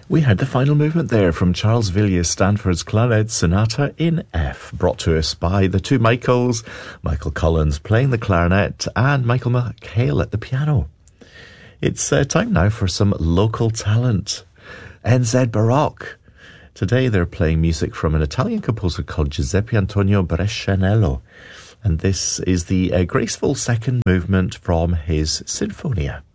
We had the final movement there from Charles Villiers Stanford's Clarinet Sonata in F, brought to us by the two Michaels, Michael Collins playing the clarinet and Michael McHale at the piano. It's time now for some local talent. NZ Baroque. Today they're playing music from an Italian composer called Giuseppe Antonio Brescianello, and this is the graceful second movement from his Sinfonia.